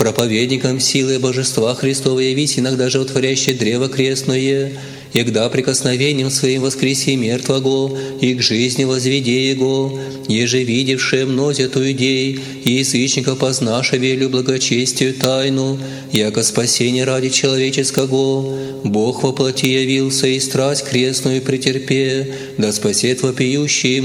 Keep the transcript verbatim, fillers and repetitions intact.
проповедникам силы божества Христова явись иногда животворящее древо крестное, егда прикосновением своим воскреси мертвого, и к жизни возведи его, еже видевшие мнозятую идей, и язычников познаше велю благочестию тайну, яко спасение ради человеческого, Бог во плоти явился и страсть крестную претерпе, да спасет вопиющий